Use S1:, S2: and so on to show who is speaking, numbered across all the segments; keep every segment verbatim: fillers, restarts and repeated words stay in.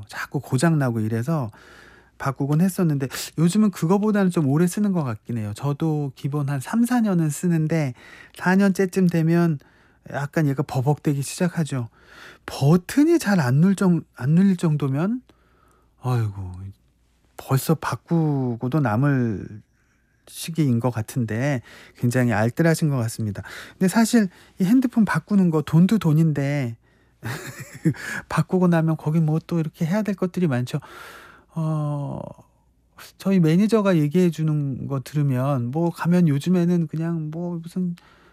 S1: 자꾸 고장나고 이래서 바꾸곤 했었는데 요즘은 그거보다는 좀 오래 쓰는 것 같긴 해요. 저도 기본 한 삼사 년은 쓰는데 사 년째쯤 되면 약간 얘가 버벅대기 시작하죠. 버튼이 잘 안 눌 정 안 눌릴 정도면 아이고 벌써 바꾸고도 남을 시기인 것 같은데 굉장히 알뜰하신 것 같습니다. 근데 사실 이 핸드폰 바꾸는 거 돈도 돈인데 바꾸고 나면 거기 뭐 또 이렇게 해야 될 것들이 많죠. 어 저희 매니저가 얘기해 주는 거 들으면 뭐 가면 요즘에는 그냥 뭐 무슨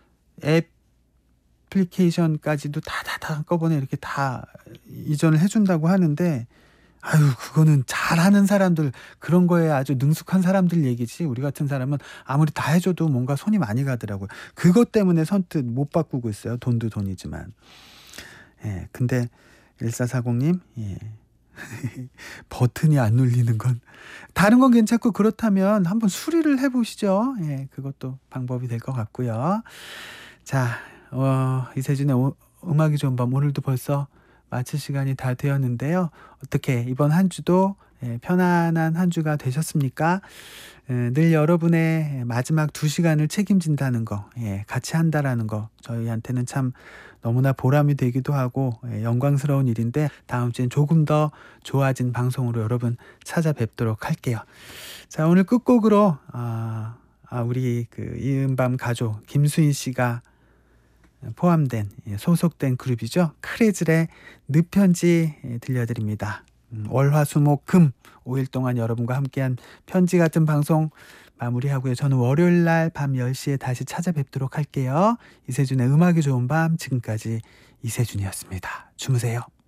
S1: 애플리케이션까지도 다다다 한꺼번에 이렇게 다 이전을 해 준다고 하는데 아유 그거는 잘하는 사람들 그런 거에 아주 능숙한 사람들 얘기지 우리 같은 사람은 아무리 다 해 줘도 뭔가 손이 많이 가더라고요. 그것 때문에 선뜻 못 바꾸고 있어요. 돈도 돈이지만. 예. 근데 일사사공 님 예. 버튼이 안 눌리는 건 다른 건 괜찮고 그렇다면 한번 수리를 해 보시죠. 예. 그것도 방법이 될 것 같고요. 자 어 이세준의 오 음악이 좋은 밤 오늘도 벌써 마칠 시간이 다 되었는데요. 어떻게 이번 한 주도 예 편안한 한 주가 되셨습니까? 예 늘 여러분의 마지막 두 시간을 책임진다는 거 예 같이 한다라는 거 저희한테는 참 너무나 보람이 되기도 하고 예 영광스러운 일인데 다음 주엔 조금 더 좋아진 방송으로 여러분 찾아뵙도록 할게요. 자 오늘 끝곡으로 아 아 우리 그 이은밤 가족 김수인 씨가 포함된 예 소속된 그룹이죠. 크레즐의 늪편지 예 들려드립니다. 음 월화수목금 오 일 동안 여러분과 함께한 편지 같은 방송 마무리하고요. 저는 월요일 날 밤 열 시에 다시 찾아뵙도록 할게요. 이세준의 음악이 좋은 밤 지금까지 이세준이었습니다. 주무세요.